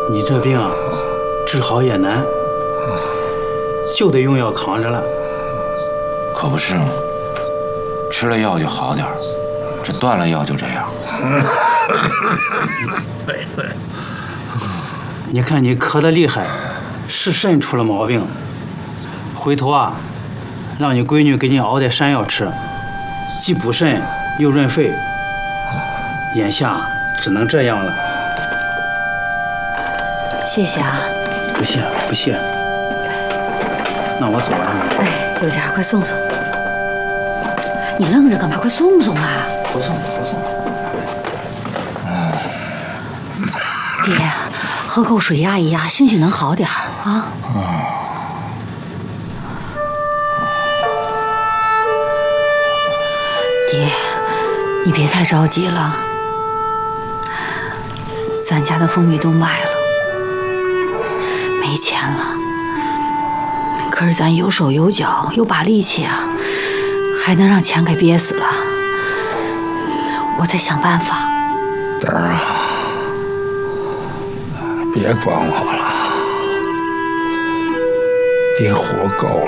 你这病治好也难，就得用药扛着了。 可不是吗？吃了药就好点儿，这断了药就这样。 你看你咳得厉害，是肾出了毛病。回头让你闺女给你熬点山药吃，既补肾又润肺。眼下只能这样了。 谢谢啊。 不谢不谢。那我走了。 哎，刘家，快送送。你愣着干嘛？快送送啊！ 不送不送。 爹，喝口水压一压，兴许能好点儿啊。爹，你别太着急了。咱家的蜂蜜都卖了，没钱了。可是咱有手有脚，有把力气啊，还能让钱给憋死了。我再想办法。 德儿啊，别管我了，爹活够了。